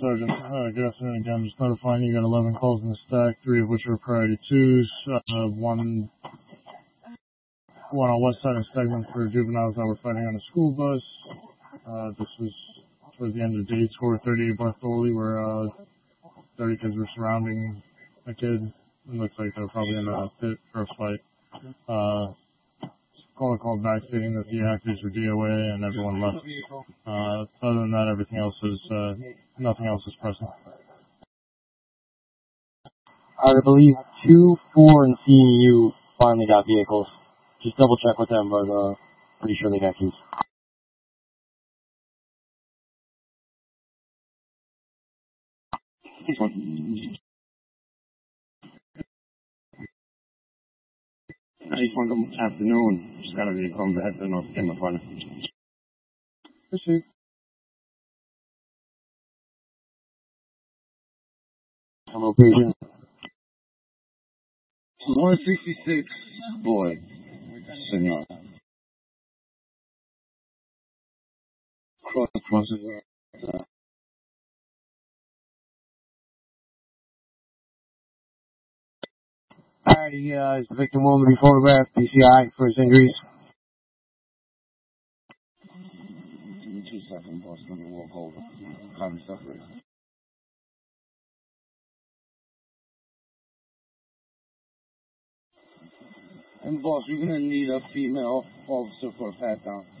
Sergeant. Good afternoon again. Just notifying you got 11 calls in the stack, 3 of which are priority 2s. One on West Side and segment for juveniles that were fighting on a school bus. This was towards the end of day tour 38 Bartholi, where 30 kids were surrounding a kid. It looks like they were probably in a pit for a fight. Caller called back stating that the actors were DOA and everyone left. Other than that, everything else is nothing else is pressing. I believe 2, 4, and CEU finally got vehicles. Just double check with them, but pretty sure they got keys. Afternoon. Just got a vehicle on the head to North Kimberley. Pursuit. Location. 166, boy. Senor. Crosses. Alrighty, is the victim willing to be photographed, PCI, for his injuries? 2 seconds, boss. Let me walk over. Kind of separate. And boss, you're gonna need a female officer for a pat down.